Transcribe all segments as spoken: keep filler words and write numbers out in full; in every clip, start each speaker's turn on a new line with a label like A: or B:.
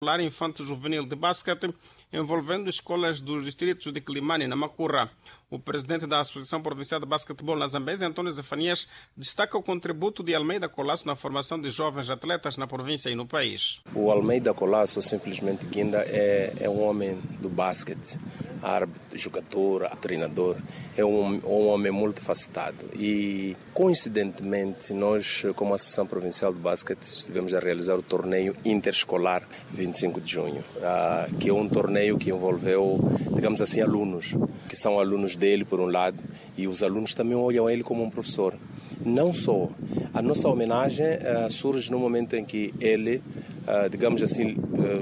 A: Escolar Infanto-Juvenil de Basquete, envolvendo escolas dos distritos de Quilimane e Namacurra. O presidente da Associação Provincial de Basquetebol na Zambésia, Antônio Zefanias, destaca o contributo de Almeida Colasso na formação de jovens atletas na província e no país.
B: O Almeida Colasso, simplesmente Guinda, é, é um homem do basquete, árbitro, jogador, treinador, é um, um homem multifacetado. E, coincidentemente, nós, como Associação Provincial de Basquete, estivemos a realizar o torneio interescolar vinte e cinco de junho, uh, que é um torneio que envolveu, digamos assim, alunos, que são alunos dele, por um lado, e os alunos também olham ele como um professor. Não só. A nossa homenagem uh, surge no momento em que ele, uh, digamos assim,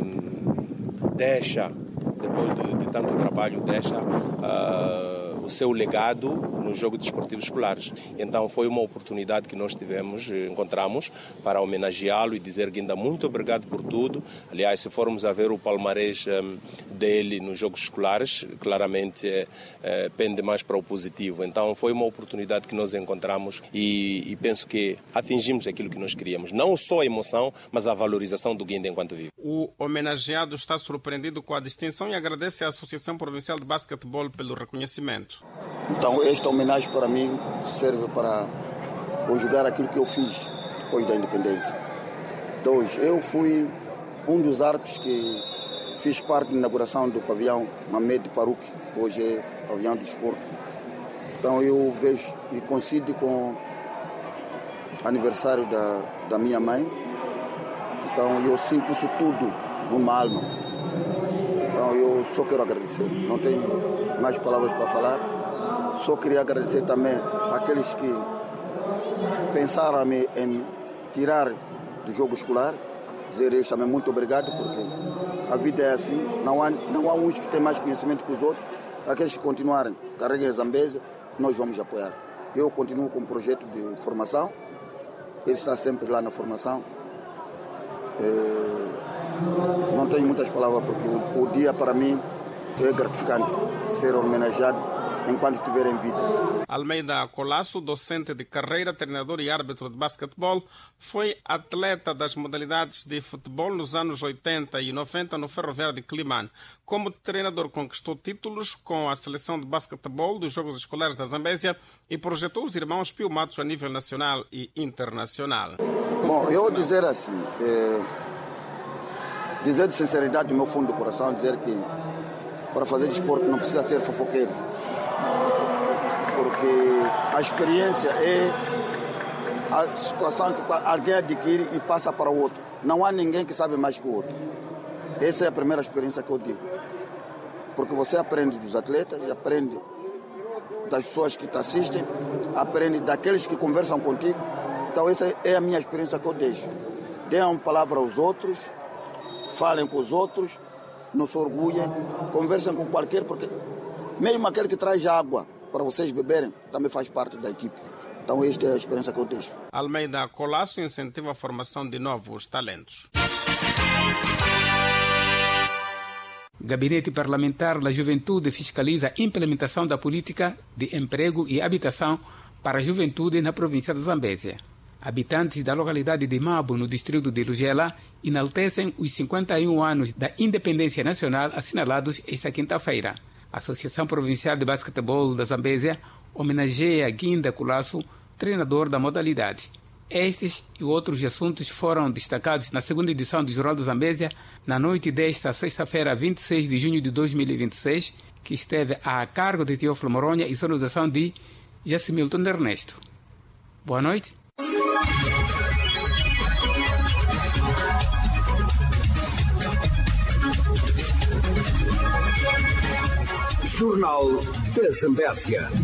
B: um, deixa, depois de, de tanto trabalho, deixa uh, o seu legado no jogo desportivo escolares. Então foi uma oportunidade que nós tivemos, encontramos, para homenageá-lo e dizer, Guinda, muito obrigado por tudo. Aliás, se formos a ver o palmarés um, dele nos jogos escolares, claramente é, é, pende mais para o positivo. Então foi uma oportunidade que nós encontramos e, e penso que atingimos aquilo que nós queríamos. Não só a emoção, mas a valorização do Guinda enquanto vive.
A: O homenageado está surpreendido com a distinção e agradece à Associação Provincial de Basquetebol pelo reconhecimento.
C: Então, esta homenagem para mim serve para conjugar aquilo que eu fiz depois da independência. Dois, eu fui um dos árbitros que fiz parte da inauguração do pavilhão Mamed Farouk, que hoje é pavilhão do esporte. Então, eu vejo e coincide com o aniversário da, da minha mãe. Então, eu sinto isso tudo numa alma. Então, eu só quero agradecer. Não tenho mais palavras para falar. Só queria agradecer também àqueles que pensaram em tirar do jogo escolar, dizer eles também muito obrigado, porque a vida é assim, não há, não há uns que têm mais conhecimento que os outros. Aqueles que continuarem, carreguem a Zambésia, nós vamos apoiar. Eu continuo com o projeto de formação, ele está sempre lá na formação. É, não tenho muitas palavras, porque o, o dia para mim é gratificante ser homenageado enquanto estiver em vida.
A: Almeida Colasso, docente de carreira, treinador e árbitro de basquetebol, foi atleta das modalidades de futebol nos anos oitenta e noventa no Ferroviário de Quilimane. Como treinador, conquistou títulos com a seleção de basquetebol dos Jogos Escolares da Zambésia e projetou os irmãos Pio Matos a nível nacional e internacional.
C: Bom, eu vou dizer assim, é, dizer de sinceridade do meu fundo do coração, dizer que para fazer desporto não precisa ter fofoqueiros. Porque a experiência é a situação que alguém adquire e passa para o outro. Não há ninguém que sabe mais que o outro. Essa é a primeira experiência que eu digo. Porque você aprende dos atletas, aprende das pessoas que te assistem, aprende daqueles que conversam contigo. Então essa é a minha experiência que eu deixo. Deem uma palavra aos outros, falem com os outros, não se orgulhem, conversem com qualquer, porque mesmo aquele que traz água para vocês beberem, também faz parte da equipe. Então esta é a experiência que eu deixo.
A: Almeida Colasso incentiva a formação de novos talentos.
D: Gabinete Parlamentar da Juventude fiscaliza a implementação da política de emprego e habitação para a juventude na província de Zambésia. Habitantes da localidade de Mabo, no distrito de Lugela, enaltecem os cinquenta e um anos da independência nacional assinalados esta quinta-feira. A Associação Provincial de Basquetebol da Zambésia homenageia Guinda Colasso, treinador da modalidade. Estes e outros assuntos foram destacados na segunda edição do Jornal da Zambésia, na noite desta sexta-feira, vinte e seis de junho de dois mil e vinte e seis, que esteve a cargo de Teófilo Moronha e sonorização de Jacimilton Ernesto. Boa noite.
E: Jornal da Zambésia.